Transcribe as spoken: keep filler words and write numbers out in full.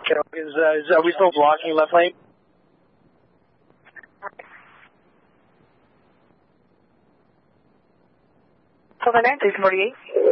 Okay, is, uh, is, are we still blocking left lane? Silver nine, three forty-eight.